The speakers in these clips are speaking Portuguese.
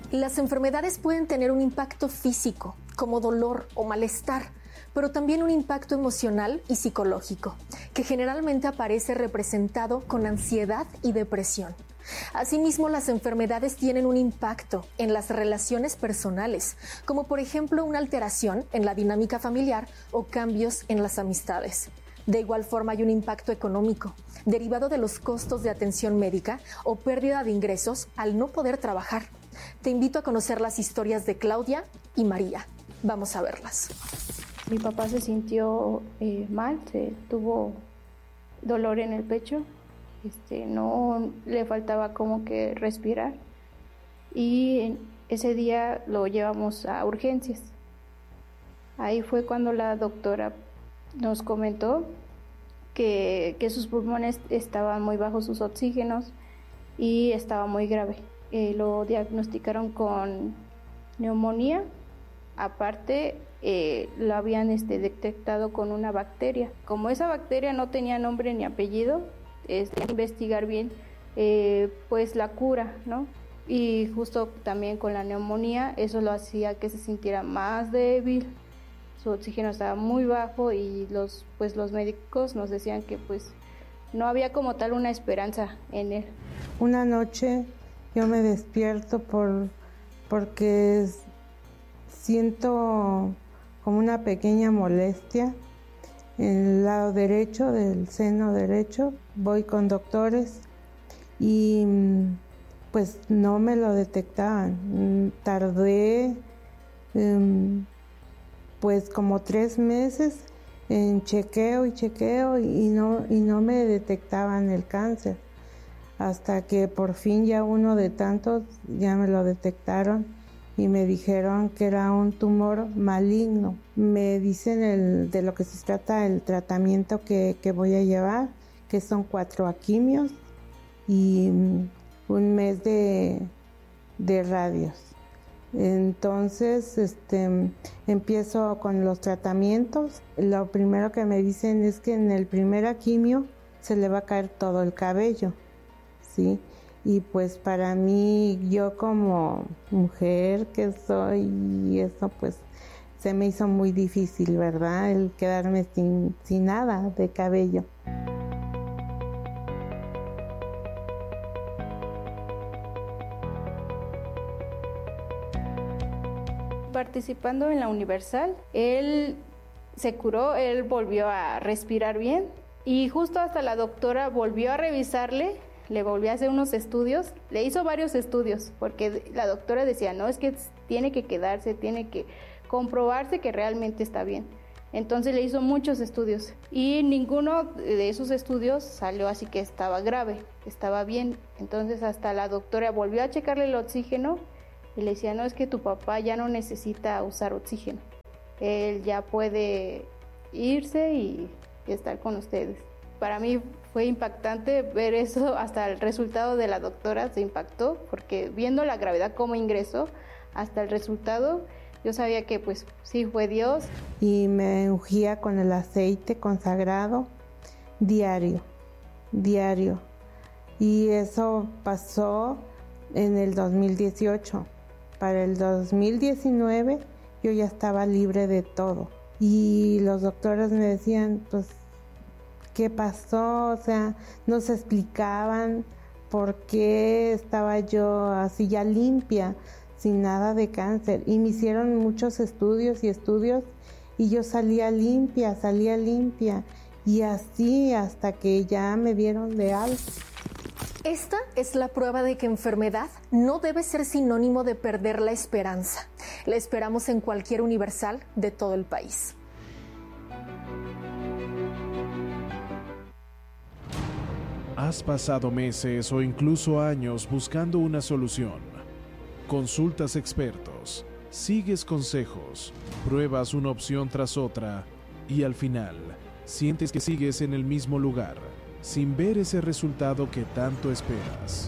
Las enfermedades pueden tener un impacto físico, como dolor o malestar, pero también un impacto emocional y psicológico, que generalmente aparece representado con ansiedad y depresión. Asimismo, las enfermedades tienen un impacto en las relaciones personales, como por ejemplo una alteración en la dinámica familiar o cambios en las amistades. De igual forma, hay un impacto económico, derivado de los costos de atención médica o pérdida de ingresos al no poder trabajar. Te invito a conocer las historias de Claudia y María. Vamos a verlas. Mi papá se sintió mal, tuvo dolor en el pecho, no le faltaba como que respirar, y ese día lo llevamos a urgencias. Ahí fue cuando la doctora nos comentó que sus pulmones estaban muy bajos, sus oxígenos, y estaba muy grave. Lo diagnosticaron con neumonía. Aparte, lo habían detectado con una bacteria. Como esa bacteria no tenía nombre ni apellido, investigar bien pues la cura, ¿no? Y justo también con la neumonía, eso lo hacía que se sintiera más débil, su oxígeno estaba muy bajo, y los médicos nos decían que pues no había como tal una esperanza en él. Una noche yo me despierto porque siento como una pequeña molestia en el lado derecho del seno derecho. Voy con doctores y pues no me lo detectaban. Tardé pues como 3 meses en chequeo y no me detectaban el cáncer, hasta que por fin ya uno de tantos ya me lo detectaron y me dijeron que era un tumor maligno. Me dicen de lo que se trata el tratamiento que voy a llevar, que son 4 quimios y 1 mes de radios. Entonces empiezo con los tratamientos. Lo primero que me dicen es que en el primer quimio se le va a caer todo el cabello, ¿sí? Y pues para mí, yo como mujer que soy, y eso pues se me hizo muy difícil, ¿verdad? El quedarme sin nada de cabello. Participando en la Universal, él se curó, él volvió a respirar bien, y justo hasta la doctora volvió a revisarle, le volvió a hacer unos estudios, le hizo varios estudios, porque la doctora decía, no, es que tiene que quedarse, tiene que comprobarse que realmente está bien. Entonces le hizo muchos estudios y ninguno de esos estudios salió así que estaba grave, estaba bien. Entonces hasta la doctora volvió a checarle el oxígeno y le decía, no, es que tu papá ya no necesita usar oxígeno, él ya puede irse y estar con ustedes. Para mí fue impactante ver eso, hasta el resultado de la doctora se impactó, porque viendo la gravedad cómo ingresó, hasta el resultado, yo sabía que pues sí fue Dios. Y me ungía con el aceite consagrado diario. Y eso pasó en el 2018. Para el 2019 yo ya estaba libre de todo. Y los doctores me decían, pues, ¿qué pasó? O sea, no se explicaban por qué estaba yo así ya limpia, sin nada de cáncer. Y me hicieron muchos estudios y yo salía limpia. Y así hasta que ya me dieron de alta. Esta es la prueba de que enfermedad no debe ser sinónimo de perder la esperanza. La esperamos en cualquier Universal de todo el país. Has pasado meses o incluso años buscando una solución. Consultas expertos, sigues consejos, pruebas una opción tras otra y al final sientes que sigues en el mismo lugar, sin ver ese resultado que tanto esperas.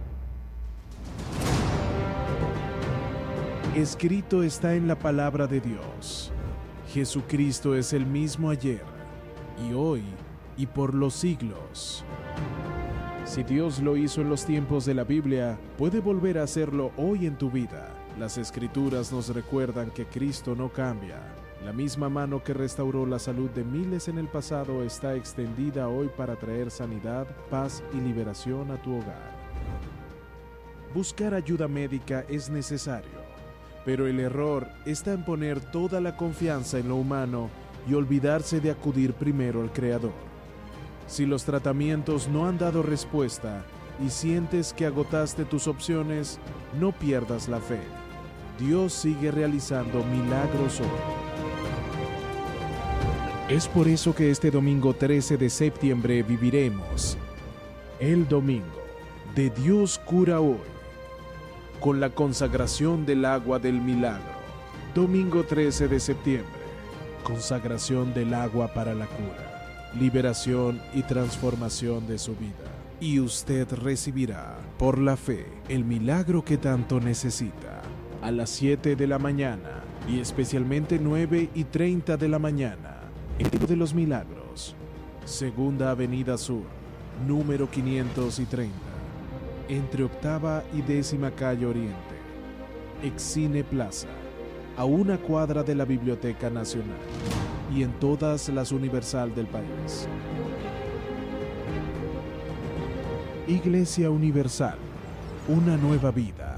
Escrito está en la palabra de Dios. Jesucristo es el mismo ayer, y hoy, y por los siglos. Si Dios lo hizo en los tiempos de la Biblia, puede volver a hacerlo hoy en tu vida. Las Escrituras nos recuerdan que Cristo no cambia. La misma mano que restauró la salud de miles en el pasado está extendida hoy para traer sanidad, paz y liberación a tu hogar. Buscar ayuda médica es necesario, pero el error está en poner toda la confianza en lo humano y olvidarse de acudir primero al Creador. Si los tratamientos no han dado respuesta y sientes que agotaste tus opciones, no pierdas la fe. Dios sigue realizando milagros hoy. Es por eso que este domingo 13 de septiembre viviremos el domingo de Dios cura hoy, con la consagración del agua del milagro. Domingo 13 de septiembre, consagración del agua para la cura, liberación y transformación de su vida. Y usted recibirá, por la fe, el milagro que tanto necesita. A las 7 de la mañana y especialmente 9:30 de la mañana, en Templo de los Milagros, Segunda Avenida Sur, número 530, entre Octava y 10ª Calle Oriente, Excine Plaza, a una cuadra de la Biblioteca Nacional y en todas las Universal del país. Iglesia Universal, una nueva vida.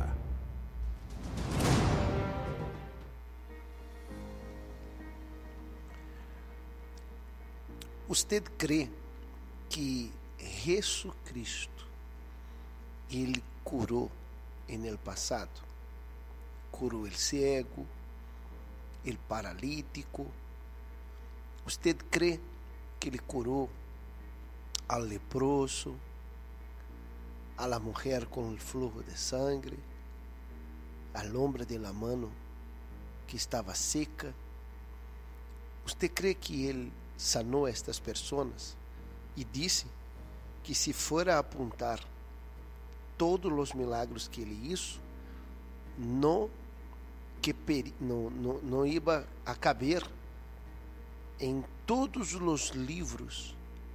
Usted crê que Jesucristo, Ele curou en el passado? Curou el ciego, el paralítico. Usted crê que Ele curou al leproso, a la mujer con el flujo de sangre, al hombre de la mano que estava seca? Usted crê que Ele sanou estas pessoas e disse que se for a apontar todos os milagros que ele hizo, não iba a caber em todos os livros,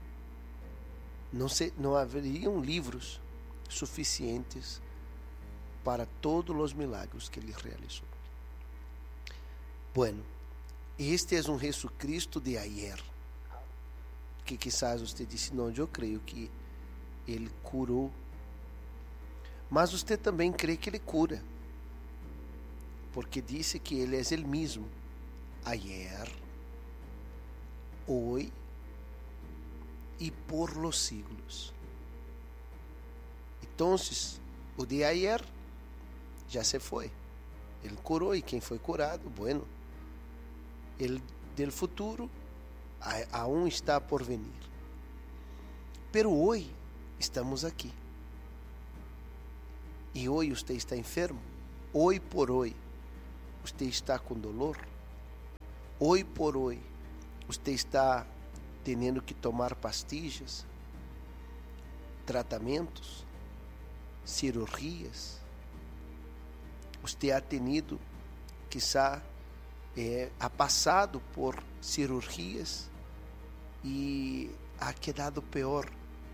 não haveriam livros suficientes para todos os milagros que ele realizou. Bueno, este é um Jesucristo de ayer, que quizás você disse, não, eu creio que ele curou, mas você também crê que ele cura, porque disse que ele é o mesmo, ayer, hoje e por los siglos. Então, o de ayer já se foi, ele curou, e quem foi curado, bueno, ele del futuro aún está por venir. Pero hoje estamos aqui. E hoje você está enfermo. Hoje por hoje você está com dolor. Hoje por hoje você está tendo que tomar pastillas, tratamentos, cirurgias. Você ha tenido, quizá, ha passado por cirurgias e ha quedado pior.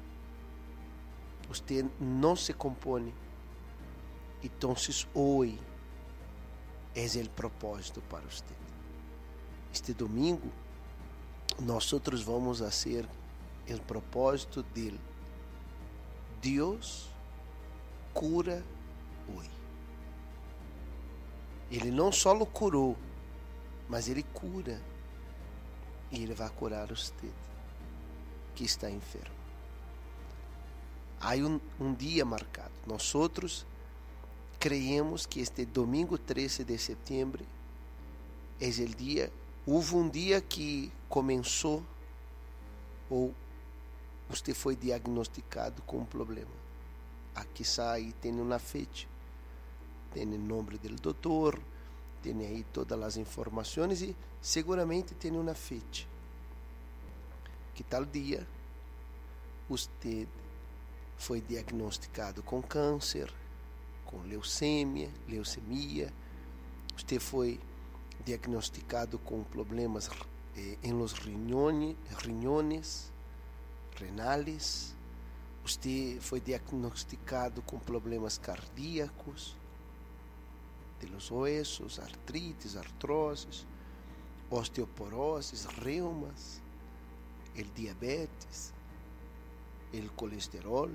Você não se compõe. Então, hoje é o propósito para você. Este domingo, nós vamos fazer o propósito de Deus cura hoje. Ele não só curou, mas Ele cura. E Ele vai curar você que está enfermo. Há um dia marcado. Nós creemos que este domingo 13 de setembro é o dia. Houve um dia que começou, ou você foi diagnosticado com um problema. Aqui sai, tem uma fecha, tem o nome do doutor, tem aí todas as informações e seguramente tem uma fecha. Que tal dia você foi diagnosticado com câncer, com leucemia, você foi diagnosticado com problemas em los riñones, renales, Você foi diagnosticado com problemas cardíacos, de los huesos, artrites, artroses, osteoporoses, reumas, el diabetes, el colesterol,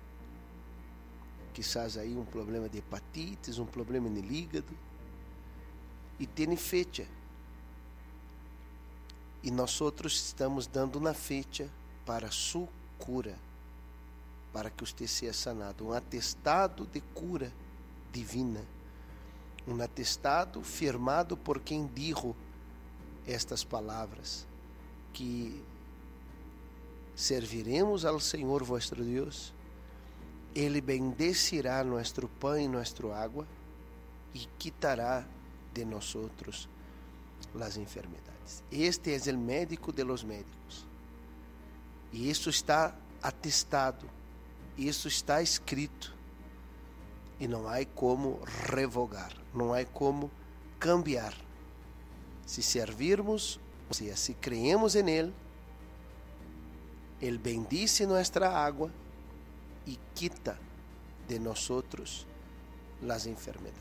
quizás aí um problema de hepatites, um problema no hígado, e tem fecha. E nós outros estamos dando uma fecha para sua cura, para que você seja sanado, um atestado de cura divina, um atestado firmado por quem dijo estas palavras, que serviremos ao Senhor vosso Deus, Ele bendecirá nosso pão e nossa água e quitará de nós as enfermidades. Este é o médico de los médicos. E isso está atestado, isso está escrito. E não há como revogar, não há como cambiar. Se servirmos, ou seja, se creemos em Ele, Ele bendice nossa água e quita de nós as enfermidades.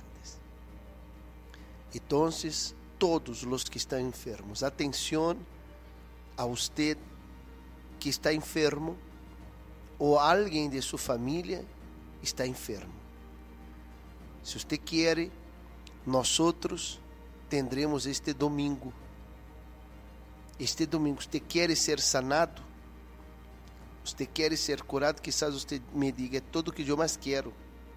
Então, todos os que estão enfermos, atenção a você que está enfermo ou alguém de sua família está enfermo. Se você quer, nós tendremos este domingo. Este domingo, você quer ser sanado? Você quer ser curado? Quizás você me diga, é tudo que eu mais quero.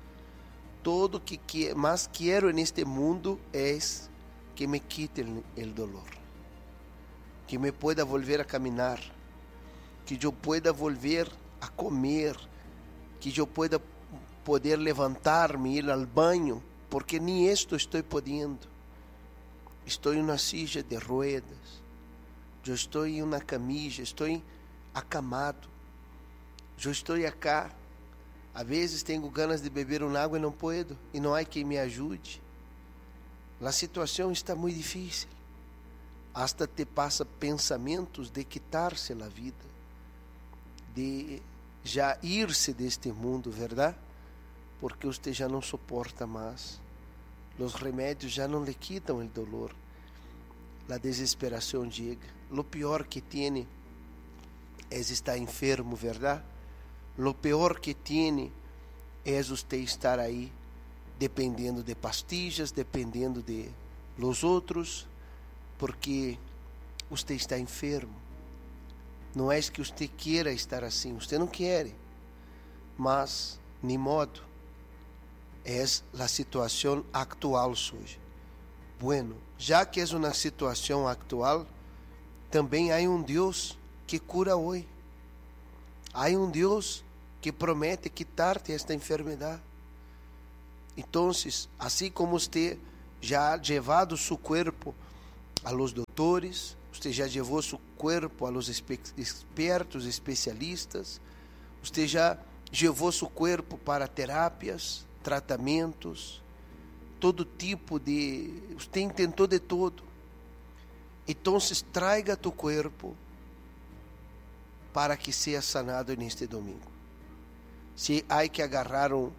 Todo que mais quero neste mundo é que me quite o dolor, que me pueda volver a caminhar, que eu pueda volver a comer, que eu pueda poder levantar-me, ir ao banho, porque nem isto estou podendo. Estou em uma silla de ruedas, eu estou em uma camisa, estou acamado, eu estou acá. A vezes tenho ganas de beber uma água e não puedo, e não há quem me ajude. A situação está muito difícil. Hasta te passa pensamentos de quitar-se a vida, de já ir-se deste mundo, verdade? Porque você já não suporta mais. Os remédios já não lhe quitam o dolor. A desesperação chega. O pior que tem é estar enfermo, verdade? Lo pior que tem é você estar aí dependendo de pastillas, dependendo de los outros, porque você está enfermo. Não é que você queira estar assim, você não quer, mas nem modo. É a situação atual hoje. Bueno, já que é uma situação atual, também há um Deus que cura hoje. Há um Deus que promete quitar-te esta enfermidade. Então, assim como você já ha levado seu corpo a los doutores, você já levou seu corpo a los expertos, especialistas, você já levou seu corpo para terapias, tratamentos, todo tipo de... Você tentou de tudo. Então, traga tu corpo para que seja sanado neste domingo. Se há que agarrar um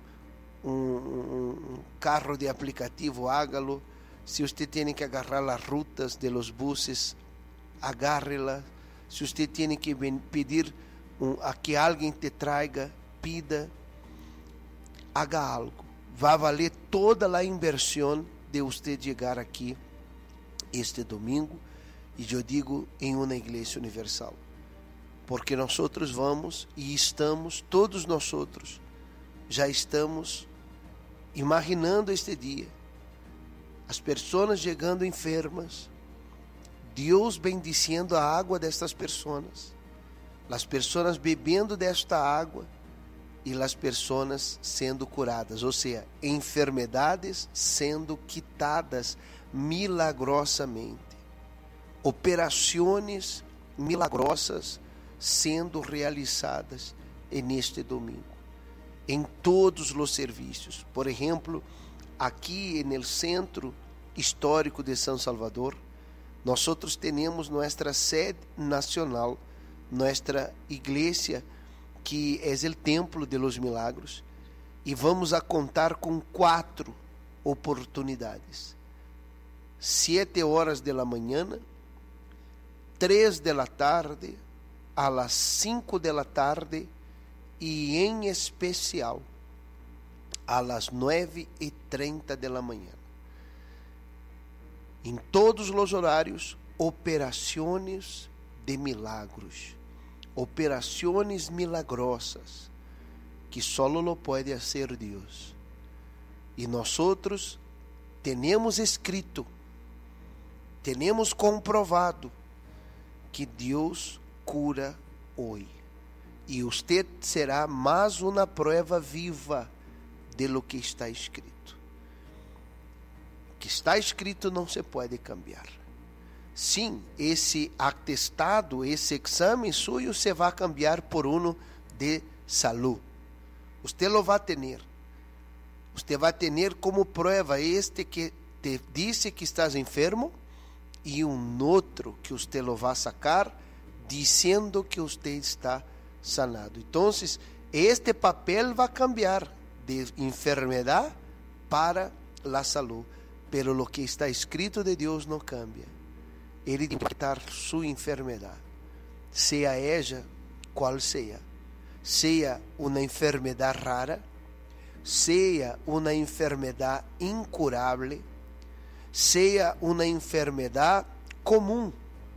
carro de aplicativo, hágalo. Se você tem que agarrar as rutas de los buses, agárrela. Se você tem que pedir a que alguém te traga, pida. Haga algo. Vai valer toda a inversão de você chegar aqui este domingo, e eu digo em uma igreja universal. Porque nós vamos e estamos, todos nós já estamos imaginando este dia. As pessoas chegando enfermas, Deus bendiciendo a água destas pessoas, as pessoas bebendo desta água e as pessoas sendo curadas, ou seja, enfermidades sendo quitadas milagrosamente, operações milagrosas sendo realizadas neste domingo, em todos os serviços. Por exemplo, aqui no centro histórico de São Salvador, nós temos nossa sede nacional, nossa igreja que é o templo de los milagros, e vamos a contar com 4 oportunidades: 7 horas de la manhã, 3 de la tarde, a las 5 de la tarde e em especial a las 9:30 de la manhã. Em todos os horários, operações de milagros, operações milagrosas, que solo lo pode hacer Deus. E nós temos escrito, temos comprovado que Deus cura hoje. E você será mais uma prova viva de lo que está escrito. O que está escrito não se pode cambiar. Sim, esse atestado, esse exame suyo se vai cambiar por uno de salud. Você lo vai ter. Você vai ter como prova que te disse que estás enfermo e outro que você lo vai sacar dizendo que você está sanado. Então, este papel vai cambiar de enfermidade para a saúde, pero lo que está escrito de Deus não cambia. Ele tem que tratar sua enfermidade, seja ella qual seja uma enfermidade rara, seja uma enfermidade incurável, seja uma enfermidade comum,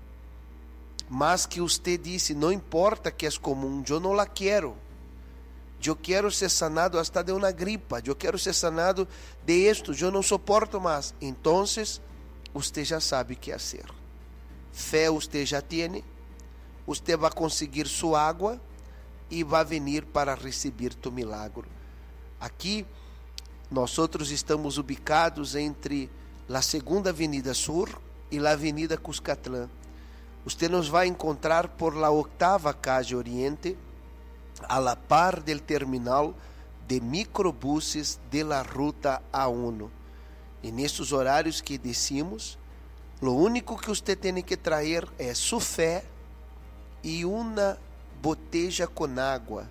mas que você disse, não importa que é comum, eu não la quero. Eu quero ser sanado hasta de uma gripa, eu quero ser sanado de esto, eu não suporto mais. Então, você já sabe o que fazer. Fé você já tem, você vai conseguir sua água e vai vir para receber tu milagro. Aqui, nós estamos ubicados entre a Segunda Avenida Sur e a Avenida Cuscatlán. Você nos vai encontrar por la 8ª Calle Oriente, a la par del terminal de microbuses de la Ruta A1. E nesses horários que decimos, o único que você tem que trazer é sua fé e uma botella com água.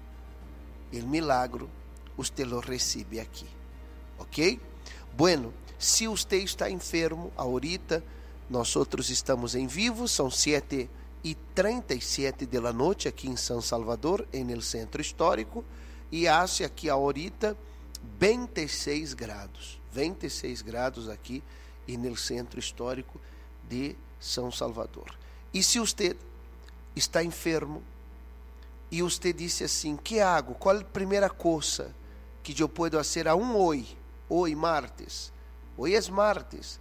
O milagro você lo recebe aqui, ok? Bueno, se você está enfermo, ahorita nós estamos em vivo, são 7:37 da noite aqui em São Salvador, no centro histórico, e hace aqui ahorita 26 graus. 26 graus aqui no centro histórico de São Salvador. E se você está enfermo e você disse assim, que hago? Qual é a primeira coisa que eu posso fazer hoje? Hoje martes. Hoje é martes.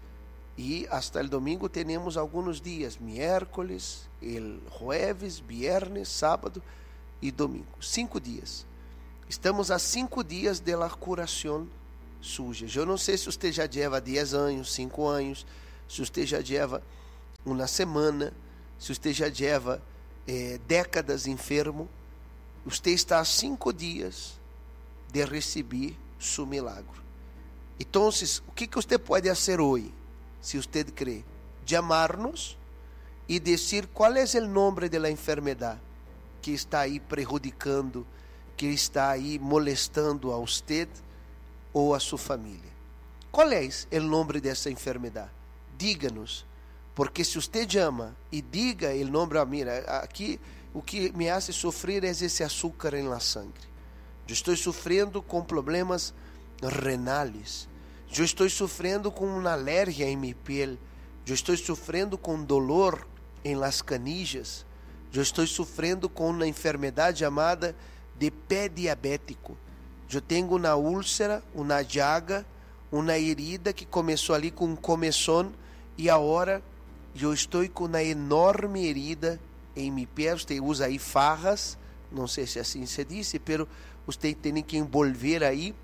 E hasta el domingo temos alguns dias, miércoles, el jueves, viernes, sábado e domingo. 5 dias. Estamos a 5 dias de la curação suja. Eu não sei se você já lleva 10 anos, 5 anos, se você já lleva uma semana, se você já lleva décadas enfermo. Você está a 5 dias de receber seu milagro. Então, o que você pode fazer hoje? Se você crê, chamar-nos e dizer qual é o nome da enfermidade que está aí prejudicando, que está aí molestando a você ou a sua família. Qual é o nome dessa enfermidade? Diga-nos, porque se você chama e diga o nome, mira, aqui o que me hace sofrer é esse açúcar em la sangre. Eu estou sofrendo com problemas renales. Eu estou sofrendo com uma alergia em minha pele. Eu estou sofrendo com dolor em las canillas. Eu estou sofrendo com uma enfermidade chamada de pé diabético. Eu tenho uma úlcera, uma llaga, uma herida que começou ali com um comezón e agora eu estou com uma enorme herida em minha pele. Você usa aí farras, não sei se assim se diz, pero você tem que envolver aí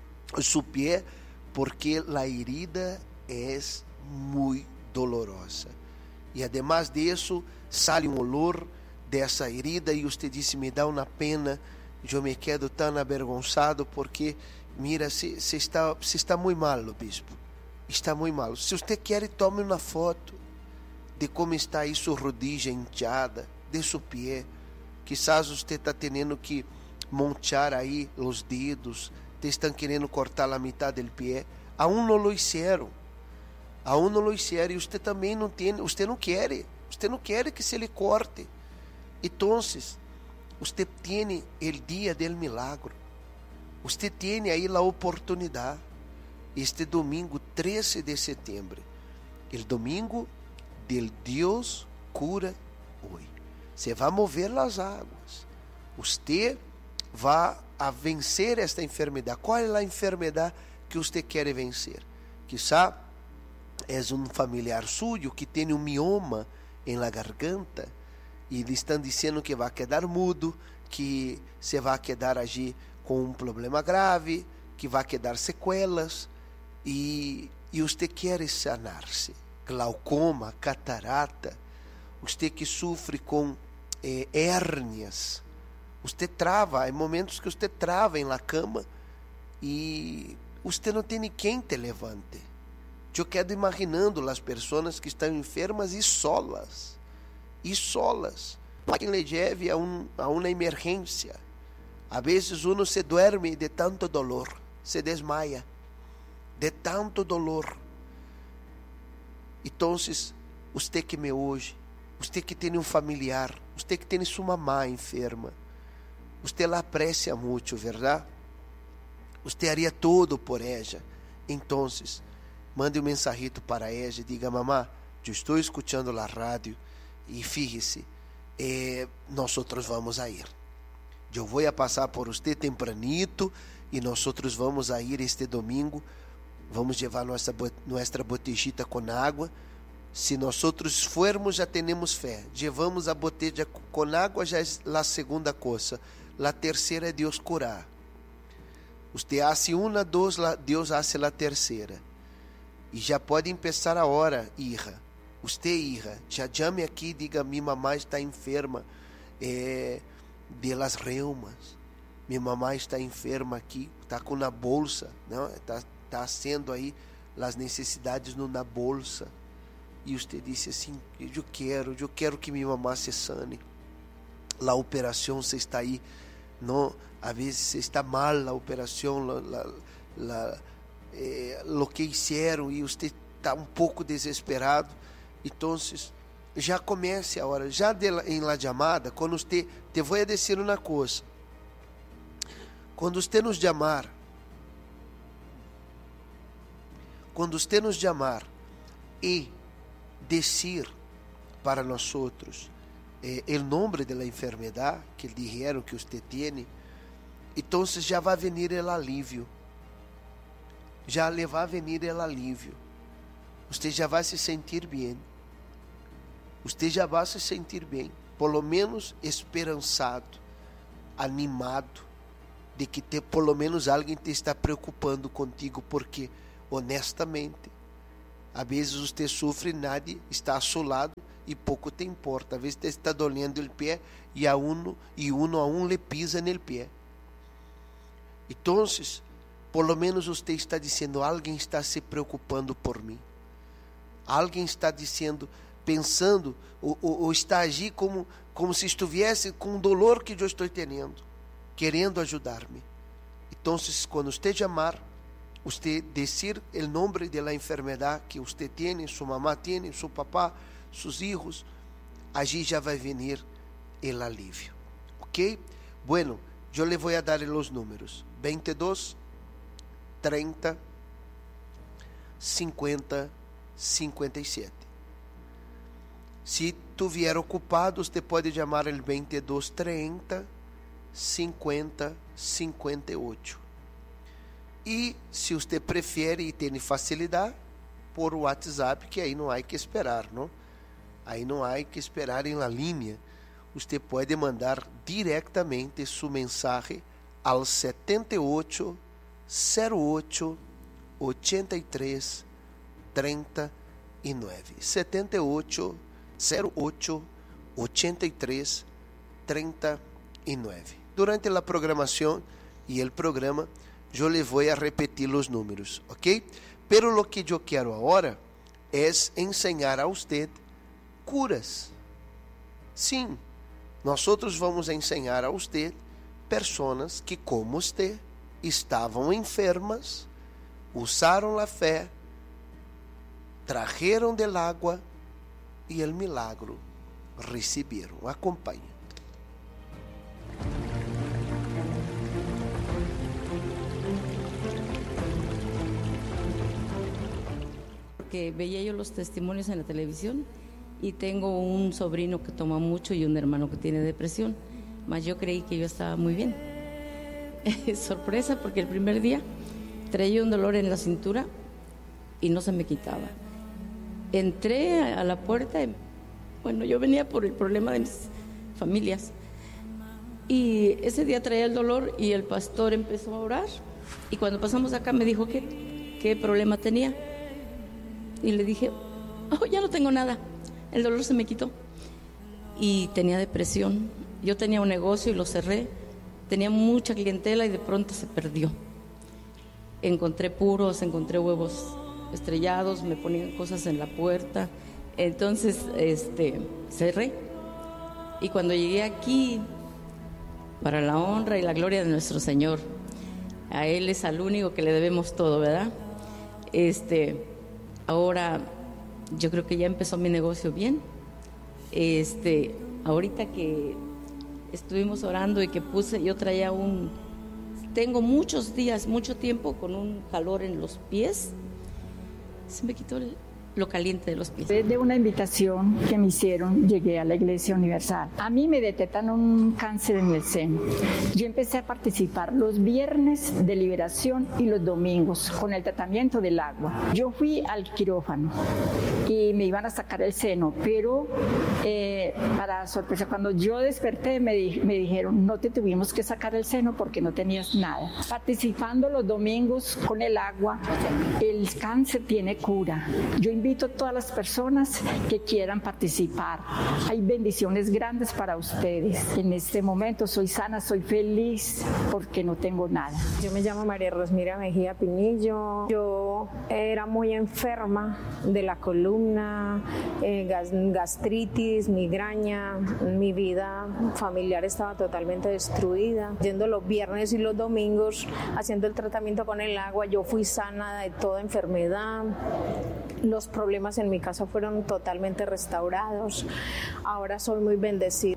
seu pé, porque a herida é muito dolorosa. E además disso, sai um olor dessa herida e você disse, me dá uma pena, eu me quedo tão avergonzado porque, mira, se está muito mal, bispo, está muito mal. Se você quer, tome uma foto de como está aí sua rodilha hinchada, de seu pé, Quizás você está tendo que montar aí os dedos, te estão querendo cortar a metade do pé, aún não lo hicieron. Aún não lo hicieron, e você também não tem, você não quer que se lhe corte. Então, você tem o dia del milagro, você tem aí a oportunidade, este domingo 13 de setembro, o domingo del Deus cura hoje. Você vai mover as águas, você vai a vencer esta enfermidade. Qual é a enfermidade que você quer vencer? Quizá é um familiar suyo que tem um mioma em la garganta e lhe estão dizendo que vai quedar mudo, que se vai quedar allí com um problema grave, que vai quedar sequelas, e você quer sanar-se. Glaucoma, catarata, você que sofre com hérnias, você trava, há momentos que você trava em la cama e você não tem quem te levante. Eu quedo imaginando as pessoas que estão enfermas e solas. Não há quem lhe leve a uma emergência. A vezes uno se duerme de tanto dolor, se desmaia de tanto dolor. Então, você que me ouve, você que tem um familiar, você que tem sua mamá enferma, você la aprecia muito, verdade? Você haria tudo por ela. Então, mande um mensajito para ela e diga: mamá, eu estou escutando a rádio e fíjese, nós vamos a ir. Eu vou a passar por você tempranito e nós vamos a ir este domingo. Vamos levar nossa botejita com água. Se nós formos, já temos fé. Levamos a boteja com água, já é a segunda coisa. A terceira é Deus curar. Você hace uma, duas, Deus hace a terceira. E já pode começar a hora, hija. Você, hija, já chame aqui e diga: minha mamãe está enferma de las reumas. Minha mamãe está enferma aqui, está com na bolsa, não? Está sendo aí as necessidades na bolsa. E você disse assim: eu quero que minha mamãe se sane. A operação se está aí, não? Às vezes está mal a operação, lo que fizeram, e você está um pouco desesperado. Então, já comece a hora, já em la chamada, quando você, te vou dizer uma coisa, quando você nos chamar e dizer para nós o nome da enfermidade que disseram que você tem, então já vai vir o alívio. Já lhe vai vir o alívio. Você já vai se sentir bem. Você já vai se sentir bem, por lo menos esperançado, animado, de que por lo menos alguém te está preocupando contigo, porque honestamente, às vezes você sofre, nadie está a seu lado e pouco te importa. Às vezes te está dolendo o pé e uno aún le pisa no pé. Então, por lo menos você está dizendo: alguém está se preocupando por mim. Alguém está dizendo, pensando, ou está agindo como se estivesse com o dolor que eu estou tendo, querendo ajudar-me. Então, quando você chamar, você dizer o nome da enfermidade que você tem, sua mamá tem, seu papá, seus filhos, allí já vai vir o alívio. Ok? Bueno, eu le vou a dar os números: 22, 30, 50, 57. Se tu vier ocupado, você pode chamar o 22, 30, 50, 58. E se você prefere e tem facilidade, por WhatsApp, que aí não há que esperar, não? Aí não há que esperar em la linha. Você pode mandar diretamente sua mensagem ao 78 08 83 39. 78 08 83 39. Durante a programação e o programa, eu lhe vou a repetir os números, ok? Pero lo que eu quero agora é ensinar a você curas. Sim, Nosotros vamos a enseñar a usted personas que, como usted, estavam enfermas, usaram a fé, trajeron del agua e el milagro receberam. Acompanhe. Porque veía yo los testimonios en la televisión y tengo un sobrino que toma mucho y un hermano que tiene depresión, mas yo creí que yo estaba muy bien. Sorpresa, porque el primer día traía un dolor en la cintura y no se me quitaba. Entré a la puerta, bueno, yo venía por el problema de mis familias y ese día traía el dolor y el pastor empezó a orar y cuando pasamos acá me dijo qué problema tenía y le dije, ya no tengo nada, el dolor se me quitó y tenía depresión. Yo tenía un negocio y lo cerré, tenía mucha clientela y de pronto se perdió. Encontré puros, encontré huevos estrellados, me ponían cosas en la puerta, entonces cerré. Y cuando llegué aquí, para la honra y la gloria de nuestro Señor, a Él es al único que le debemos todo, ¿verdad? Ahora yo creo que ya empezó mi negocio bien. Ahorita que estuvimos orando y que yo traía tengo muchos días, mucho tiempo con un calor en los pies, se me quitó lo caliente de los pies. Desde una invitación que me hicieron, llegué a la Iglesia Universal. A mí me detectan un cáncer en el seno. Yo empecé a participar los viernes de liberación y los domingos con el tratamiento del agua. Yo fui al quirófano y me iban a sacar el seno, pero para sorpresa, cuando yo desperté me dijeron, no te tuvimos que sacar el seno porque no tenías nada. Participando los domingos con el agua, el cáncer tiene cura. Yo invito a todas las personas que quieran participar. Hay bendiciones grandes para ustedes. En este momento soy sana, soy feliz porque no tengo nada. Yo me llamo María Rosmira Mejía Pinillo. Yo era muy enferma de la columna, gastritis, migraña. Mi vida familiar estaba totalmente destruida. Yendo los viernes y los domingos, haciendo el tratamiento con el agua, yo fui sana de toda enfermedad. Los problemas en mi casa fueron totalmente restaurados. Ahora soy muy bendecida.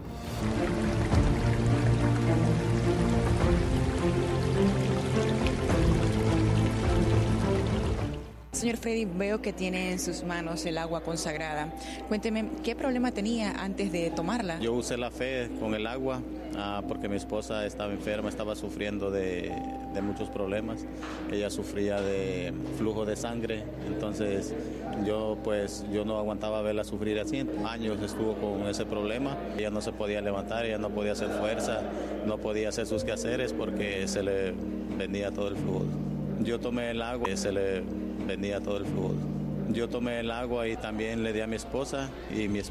Señor Freddy, veo que tiene en sus manos el agua consagrada. Cuénteme, ¿qué problema tenía antes de tomarla? Yo usé la fe con el agua porque mi esposa estaba enferma, estaba sufriendo de muchos problemas. Ella sufría de flujo de sangre, entonces yo no aguantaba verla sufrir así. Años estuvo con ese problema. Ella no se podía levantar, ella no podía hacer fuerza, no podía hacer sus quehaceres porque se le venía todo el flujo. Yo tomé el agua y se le venía todo el flujo. Yo tomé el agua y también le di a mi esposa y mi esposa